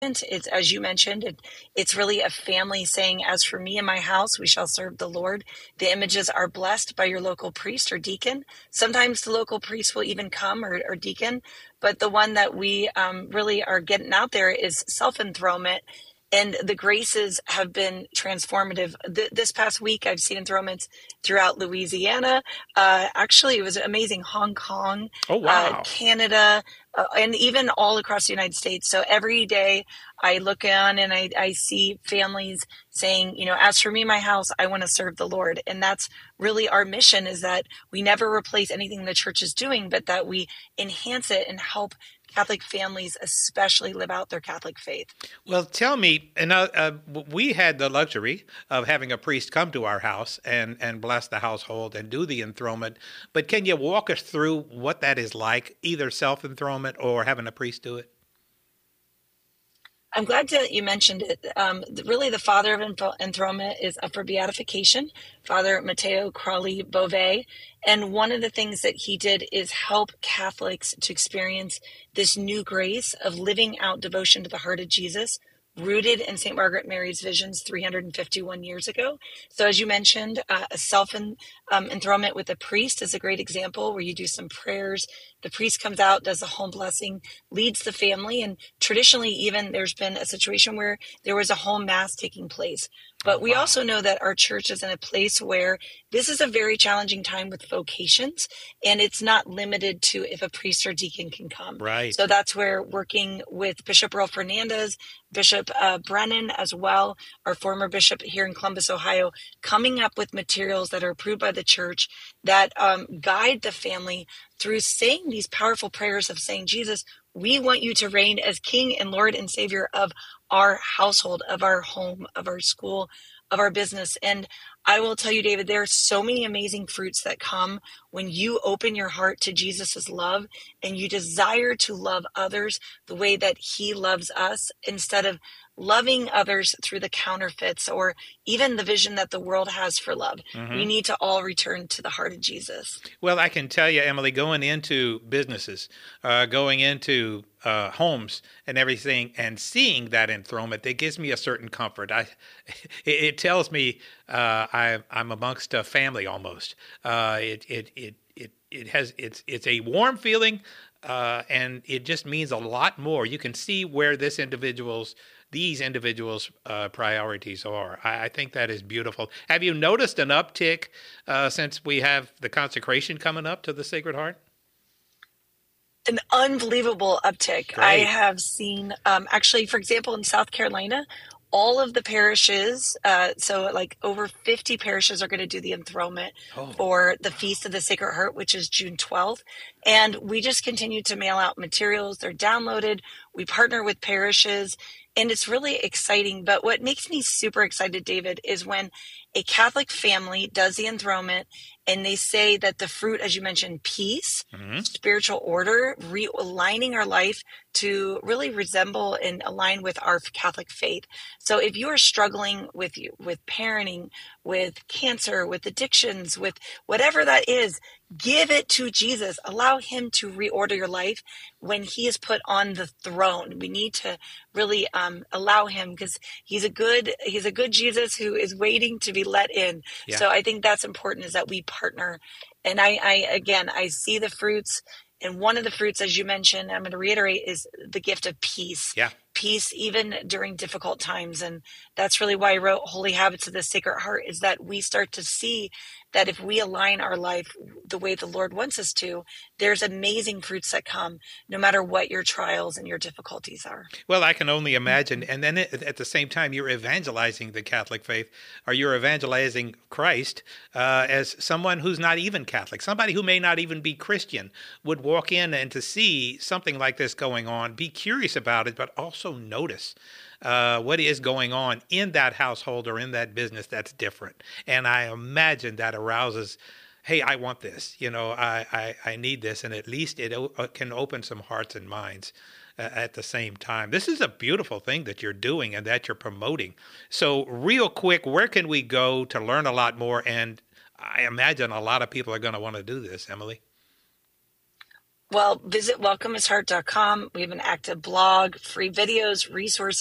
It's, as you mentioned, it's really a family saying, as for me and my house, we shall serve the Lord. The images are blessed by your local priest or deacon. Sometimes the local priest will even come or deacon, but the one that we really are getting out there is self-enthronement. And the graces have been transformative. This past week, I've seen enthronements throughout Louisiana. Actually, it was amazing. Hong Kong, Oh, wow. Canada, and even all across the United States. So every day I look on and I see families saying, as for me, my house, I want to serve the Lord. And that's really our mission, is that we never replace anything the church is doing, but that we enhance it and help Catholic families especially live out their Catholic faith. Well, tell me, and we had the luxury of having a priest come to our house and bless the household and do the enthronement. But can you walk us through what that is like, either self-enthronement or having a priest do it? I'm glad that you mentioned it. Really, the father of enthronement is up for beatification, Father Matteo Crawley Beauvais. And one of the things that he did is help Catholics to experience this new grace of living out devotion to the heart of Jesus, rooted in St. Margaret Mary's visions 351 years ago. So, as you mentioned, a self-enthronement with a priest is a great example, where you do some prayers. The priest comes out, does a home blessing, leads the family. And traditionally, even there's been a situation where there was a home mass taking place. Oh, But we wow. also know that our church is in a place where this is a very challenging time with vocations, and it's not limited to if a priest or deacon can come. So Right. that's where, working with Bishop Earl Fernandez, Bishop Brennan as well, our former bishop here in Columbus, Ohio, coming up with materials that are approved by the church that guide the family through saying these powerful prayers of saying, Jesus, we want you to reign as King and Lord and Savior of our household, of our home, of our school, of our business. And I will tell you, David, there are so many amazing fruits that come when you open your heart to Jesus's love and you desire to love others the way that he loves us, instead of loving others through the counterfeits or even the vision that the world has for love. We Hmm. need to all return to the heart of Jesus. Well, I can tell you, Emily, going into businesses, going into homes and everything, and seeing that enthronement, it gives me a certain comfort. It tells me I'm amongst a family almost. It's a warm feeling, and it just means a lot more. You can see where these individuals' priorities are. I think that is beautiful. Have you noticed an uptick since we have the consecration coming up to the Sacred Heart? An unbelievable uptick. I Great. have seen, actually, for example, in South Carolina, all of the parishes, so like over 50 parishes, are going to do the enthronement Oh, for the wow. Feast of the Sacred Heart, which is June 12th. And we just continue to mail out materials. They're downloaded. We partner with parishes, and it's really exciting. But what makes me super excited, David, is when a Catholic family does the enthronement and they say that the fruit, as you mentioned, peace, Hmm. spiritual order, realigning our life to really resemble and align with our Catholic faith. So if you are struggling with parenting, with cancer, with addictions, with whatever that is, give it to Jesus. Allow him to reorder your life when he is put on the throne. We need to really allow him, because he's a good Jesus who is waiting to be let in. Yeah. So I think that's important, is that we partner. And I see the fruits. And one of the fruits, as you mentioned, I'm going to reiterate, is the gift of peace. Yeah. Peace even during difficult times. And that's really why I wrote Holy Habits of the Sacred Heart, is that we start to see that if we align our life the way the Lord wants us to, there's amazing fruits that come, no matter what your trials and your difficulties are. Well, I can only imagine. And then at the same time, you're evangelizing the Catholic faith, or you're evangelizing Christ as someone who's not even Catholic. Somebody who may not even be Christian would walk in and to see something like this going on, be curious about it, but also notice what is going on in that household or in that business that's different. And I imagine that arouses, hey, I want this. I need this. And at least it can open some hearts and minds at the same time. This is a beautiful thing that you're doing and that you're promoting. So, real quick, where can we go to learn a lot more? And I imagine a lot of people are going to want to do this, Emily. Well, visit welcomeisheart.com. We have an active blog, free videos, resources.